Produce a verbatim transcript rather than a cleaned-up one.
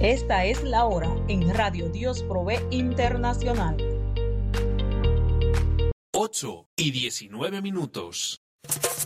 Esta es la hora en Radio Dios Provee Internacional. ocho y diecinueve minutos.